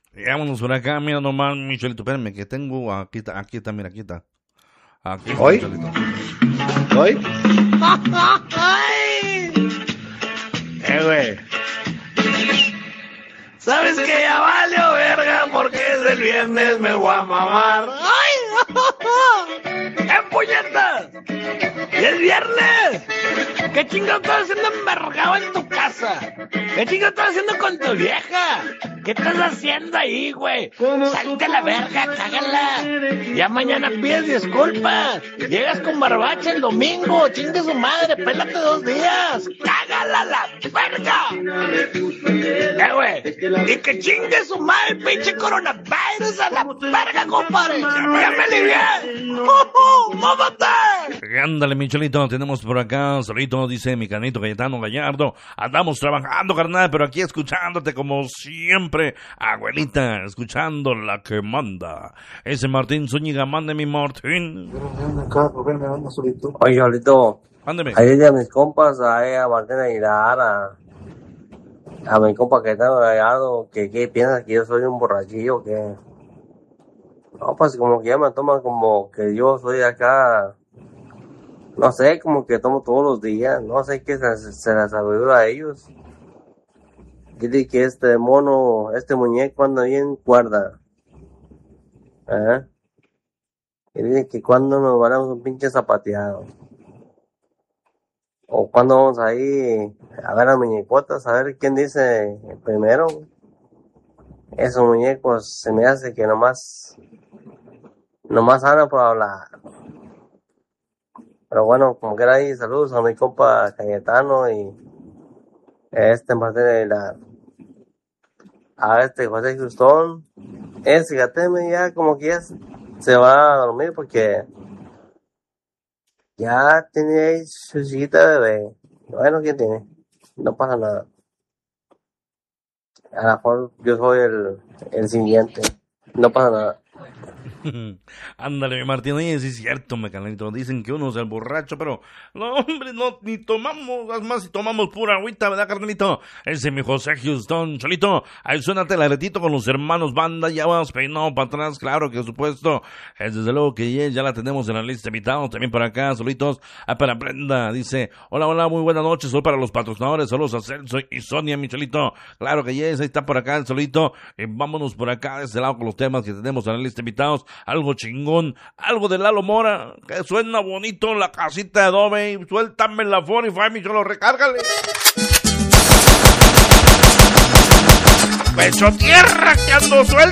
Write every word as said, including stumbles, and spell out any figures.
Vámonos por acá, mira nomás, Michelito, espérame, que tengo, aquí está, aquí está, mira, aquí está. Aquí está, ¿Hoy? Michelito. ¿Hoy? Eh, güey. ¿Sabes que ya valió verga porque es el viernes, me voy a mamar? ¡Ay! ¡Qué puñetas! ¡Y es viernes! ¿Qué chingados estás haciendo envergado en tu casa? ¿Qué chingados estás haciendo con tu vieja? ¿Qué estás haciendo ahí, güey? Salte a la verga, cágala. Ya mañana pides disculpas. Llegas con barbacha el domingo. Chingue su madre, pélate dos días. Cágala a la verga. Eh, güey. Y que chingue su madre, pinche coronavirus a la verga, compadre. Ya me alivié. ¡Uh, uh, ¡Mámate! Ándale, Michelito, tenemos por acá, solito, dice mi canito Cayetano Gallardo. Andamos trabajando, carnal, pero aquí escuchándote como siempre, abuelita, escuchando la que manda. Ese Martín Zúñiga, mande mi Martín. Oye, ahorita, Mándeme. ahí de mis compas, ahí a Martín Aguilar, a, a mi compa Cayetano Gallardo, que qué piensas que yo soy un borrachillo, que no, pues como que ya me toman como que yo soy acá. No sé, como que tomo todos los días, no sé qué se, se les asegura a ellos. Dice que este mono, este muñeco anda bien cuerda. ¿Eh? Y dice que cuando nos van a un pinche zapateado. O cuando vamos ahí a ver a muñecotas, a ver quién dice primero. Esos muñecos se me hace que nomás, nomás hablan por hablar. Pero bueno, como que era ahí, saludos a mi compa Cayetano y este Martín Aguilar. A este José Justón. Ese gateme ya como que ya se va a dormir porque ya tiene ahí su chiquita bebé. Bueno, ¿quién tiene? No pasa nada. A lo mejor yo soy el, el siguiente. No pasa nada. Ándale, mi Martín, oye, sí es cierto, me canalito. Dicen que uno es el borracho, pero no, hombre, no, ni tomamos, es más, si tomamos pura agüita, ¿verdad, carnalito? Ese mi José Houston, Cholito, ahí suénate el aretito con los hermanos banda, ya vas peinado para atrás, claro que supuesto. Es desde luego que ya, ya la tenemos en la lista de invitados, también por acá, solitos, ah, para Brenda, dice, hola, hola, muy buenas noches, soy para los patrocinadores, saludos a Celso y Sonia, mi Cholito, claro que yes, ahí está por acá el solito, y vámonos por acá de este lado con los temas que tenemos en la lista de invitados, algo chingón, algo de Lalo Mora, que suena bonito, la casita de adobe, y suéltame la Fortify, mi cholo, recárgale. Pecho tierra que ando suelto.